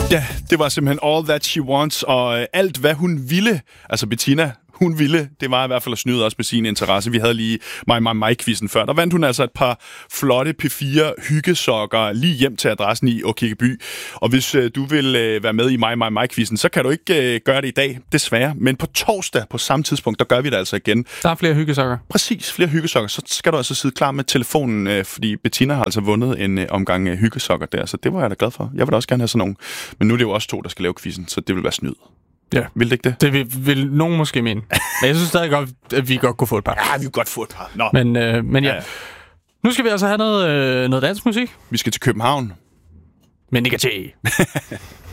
Ja, det var simpelthen All That She Wants, og alt hvad hun ville, altså Bettina, hun ville, det var i hvert fald at snyde os med sin interesse. Vi havde lige mig-quizzen før. Der vandt hun altså et par flotte P4 hyggesokker lige hjem til adressen i Åkirkeby. Og hvis du vil være med i mig-quizzen, så kan du ikke gøre det i dag, desværre. Men på torsdag på samme tidspunkt, der gør vi det altså igen. Der er flere hyggesokker. Præcis, flere hyggesokker. Så skal du altså sidde klar med telefonen, fordi Bettina har altså vundet en omgang hyggesokker der. Så det var jeg da glad for. Jeg vil også gerne have sådan nogle. Men nu er det jo også to, der skal lave quizzen, så det vil være snyd. Ja. Vil det ikke det? Det vil nogen måske mene. Men jeg synes stadig godt, at vi godt kunne få et par. Ja, vi kunne godt få et par. Nå. Men ja. Nu skal vi altså have noget dansk musik. Vi skal til København. Men ikke til.